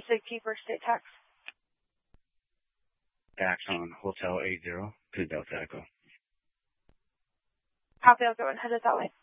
Safety for state tax. Tax on Hotel 80 to Delta Echo. Copy, I'll go and head it that way.